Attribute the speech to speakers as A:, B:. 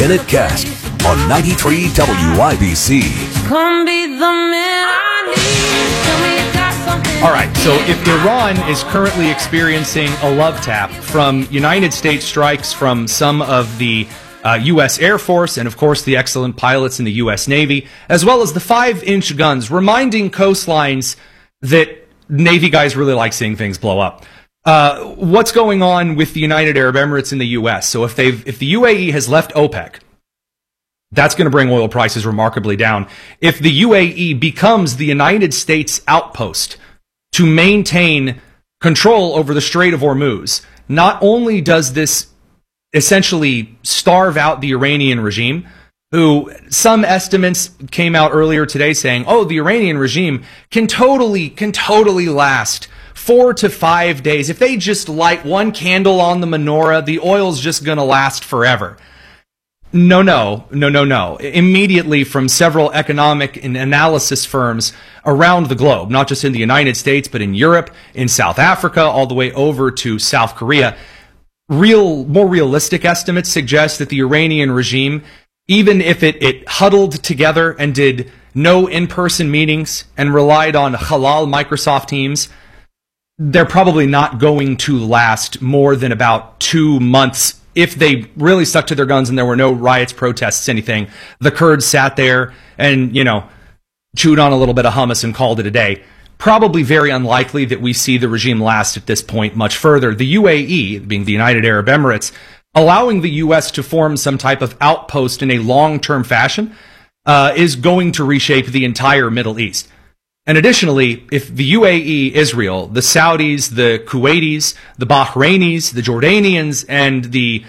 A: Kenneth Cast on 93 WIBC.
B: Come be the man I need. Tell me you got something.
C: All right, so if Iran is currently experiencing a love tap from United States strikes from some of the U.S. Air Force and, of course, the excellent pilots in the U.S. Navy, as well as the 5-inch guns, reminding coastlines that Navy guys really like seeing things blow up. What's going on with the United Arab Emirates in the U.S.? So if the UAE has left OPEC, that's going to bring oil prices remarkably down. If the UAE becomes the United States outpost to maintain control over the Strait of Hormuz, not only does this essentially starve out the Iranian regime, who some estimates came out earlier today saying, oh, the Iranian regime can totally last 4 to 5 days. If they just light one candle on the menorah, the oil's just going to last forever. No. Immediately from several economic and analysis firms around the globe, not just in the United States, but in Europe, in South Africa, all the way over to South Korea, more realistic estimates suggest that the Iranian regime, even if it huddled together and did no in-person meetings and relied on halal Microsoft Teams, they're probably not going to last more than about 2 months. If they really stuck to their guns and there were no riots, protests, anything, the Kurds sat there and, chewed on a little bit of hummus and called it a day. Probably very unlikely that we see the regime last at this point much further. The UAE, being the United Arab Emirates, allowing the U.S. to form some type of outpost in a long-term fashion is going to reshape the entire Middle East. And additionally, if the UAE, Israel, the Saudis, the Kuwaitis, the Bahrainis, the Jordanians, and the